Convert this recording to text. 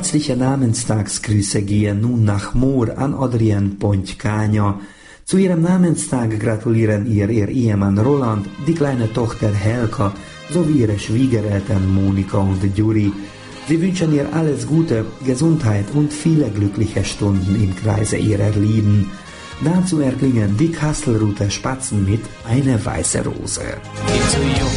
Herzliche Namenstagsgrüße gehen nun nach Mor an Adrien Pontkanya. Zu ihrem Namenstag gratulieren ihr Ehemann Roland, die kleine Tochter Helka sowie ihre Schwiegereltern Monika und Gyuri. Sie wünschen ihr alles Gute, Gesundheit und viele glückliche Stunden im Kreise ihrer Lieben. Dazu erklingen die Kastelruther Spatzen mit Eine weiße Rose.